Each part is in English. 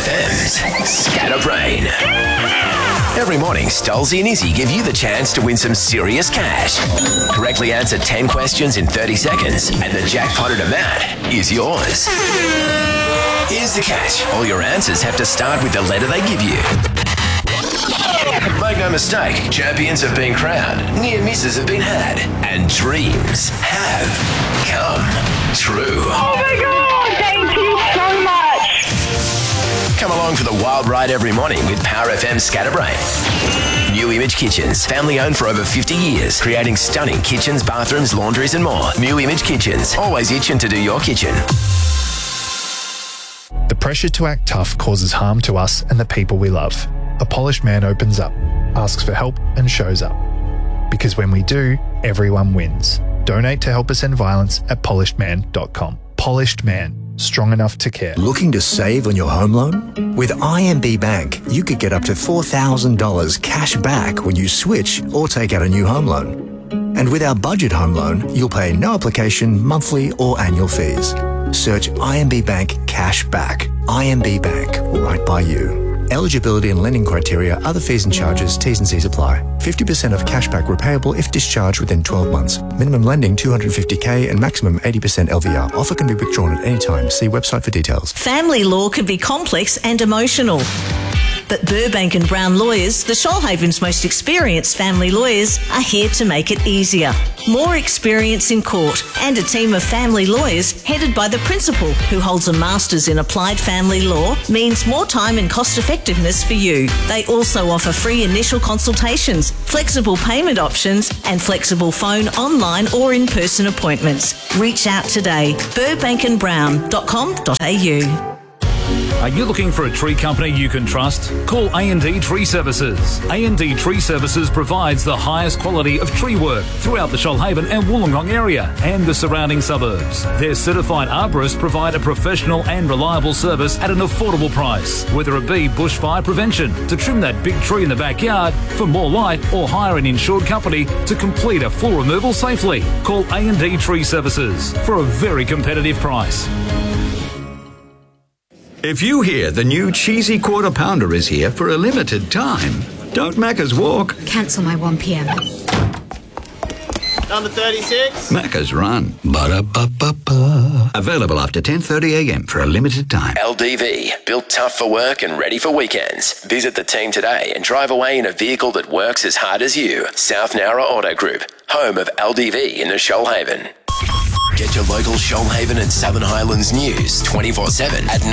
FM's Scatterbrain. Every morning, Stolzy and Izzy give you the chance to win some serious cash. Correctly answer 10 questions in 30 seconds, and the jackpotted amount is yours. Here's the catch. All your answers have to start with the letter they give you. Make no mistake, champions have been crowned, near misses have been had, and dreams have come true. Oh my God, thank you so much. Come along for the wild ride every morning with Power FM Scatterbrain. New Image Kitchens, family owned for over 50 years, creating stunning kitchens, bathrooms, laundries and more. New Image Kitchens, always itching to do your kitchen. The pressure to act tough causes harm to us and the people we love. A polished man opens up, asks for help and shows up. Because when we do, everyone wins. Donate to help us end violence at polishedman.com. Polished Man, strong enough to care. Looking to save on your home loan? With IMB Bank, you could get up to $4,000 cash back when you switch or take out a new home loan. And with our budget home loan, you'll pay no application, monthly or annual fees. Search IMB Bank Cash Back. IMB Bank, right by you. Eligibility and lending criteria, other fees and charges, T's and C's apply. 50% of cashback repayable if discharged within 12 months. Minimum lending $250K and maximum 80% LVR. Offer can be withdrawn at any time. See website for details. Family law can be complex and emotional. But Burbank and Brown Lawyers, the Shoalhaven's most experienced family lawyers, are here to make it easier. More experience in court and a team of family lawyers headed by the principal who holds a master's in applied family law means more time and cost effectiveness for you. They also offer free initial consultations, flexible payment options and flexible phone, online or in-person appointments. Reach out today. burbankandbrown.com.au. Are you looking for a tree company you can trust? Call A&D Tree Services. A&D Tree Services provides the highest quality of tree work throughout the Shoalhaven and Wollongong area and the surrounding suburbs. Their certified arborists provide a professional and reliable service at an affordable price, whether it be bushfire prevention, to trim that big tree in the backyard, for more light, or hire an insured company to complete a full removal safely. Call A&D Tree Services for a very competitive price. If you hear the new cheesy quarter pounder is here for a limited time, don't Macca's walk. Cancel my 1 p.m. Number 36. Macca's run. Ba-da-ba-ba-ba. Available after 10:30 a.m. for a limited time. LDV, built tough for work and ready for weekends. Visit the team today and drive away in a vehicle that works as hard as you. South Nowra Auto Group, home of LDV in the Shoalhaven. Get your local Shoalhaven and Southern Highlands news 24/7 at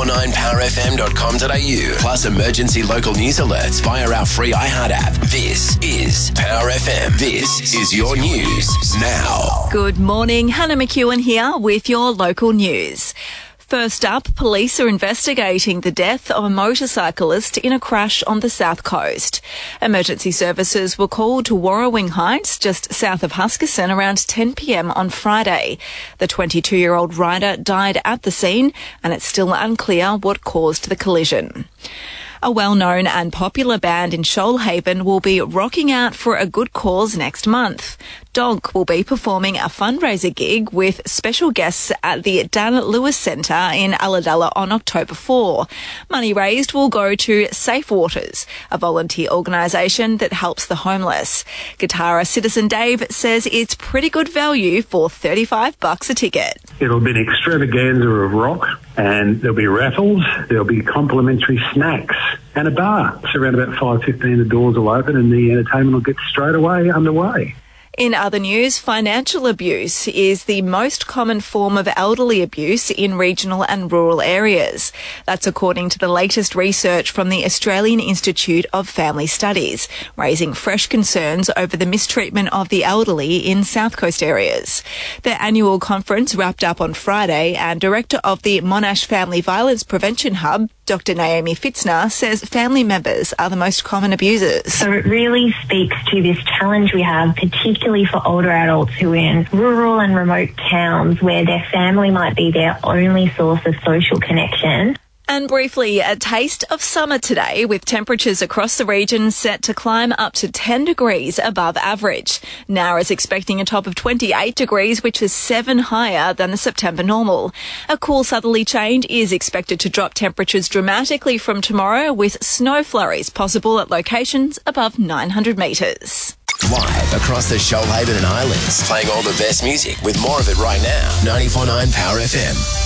949powerfm.com.au. Plus emergency local news alerts via our free iHeart app. This is Power FM. This is your news now. Good morning, Hannah McEwen here with your local news. First up, police are investigating the death of a motorcyclist in a crash on the south coast. Emergency services were called to Warrawing Heights, just south of Huskisson, around 10 p.m. on Friday. The 22-year-old rider died at the scene, and it's still unclear what caused the collision. A well-known and popular band in Shoalhaven will be rocking out for a good cause next month. Donk will be performing a fundraiser gig with special guests at the Dan Lewis Centre in Ulladulla on October 4. Money raised will go to Safe Waters, a volunteer organisation that helps the homeless. Guitarist Citizen Dave says it's pretty good value for $35 a ticket. It'll be an extravaganza of rock, and there'll be raffles, there'll be complimentary snacks and a bar. So around about 5:15 the doors will open and the entertainment will get straight away underway. In other news, financial abuse is the most common form of elderly abuse in regional and rural areas. That's according to the latest research from the Australian Institute of Family Studies, raising fresh concerns over the mistreatment of the elderly in South Coast areas. Their annual conference wrapped up on Friday, and Director of the Monash Family Violence Prevention Hub, Dr. Naomi Fitzner, says family members are the most common abusers. So it really speaks to this challenge we have, particularly for older adults who are in rural and remote towns where their family might be their only source of social connection. And briefly, a taste of summer today with temperatures across the region set to climb up to 10 degrees above average. Nowra is expecting a top of 28 degrees, which is 7 higher than the September normal. A cool southerly change is expected to drop temperatures dramatically from tomorrow, with snow flurries possible at locations above 900 metres. Live across the Shoalhaven and Highlands, playing all the best music with more of it right now. 94.9 Power FM.